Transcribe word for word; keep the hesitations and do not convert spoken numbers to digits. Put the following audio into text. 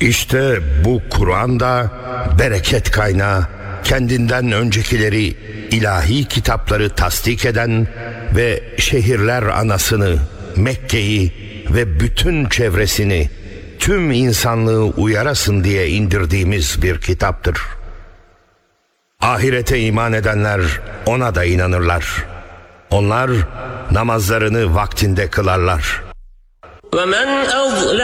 İşte bu Kur'an da bereket kaynağı, kendinden öncekileri, ilahi kitapları tasdik eden ve şehirler anasını, Mekke'yi ve bütün çevresini, tüm insanlığı uyarasın diye indirdiğimiz bir kitaptır. Ahirete iman edenler ona da inanırlar. Onlar namazlarını vaktinde kılarlar. وَمَنْ أَظْلَمُ